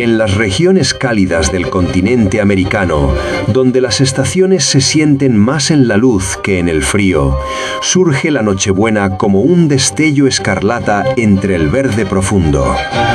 En las regiones cálidas del continente americano, donde las estaciones se sienten más en la luz que en el frío, surge la Nochebuena como un destello escarlata entre el verde profundo.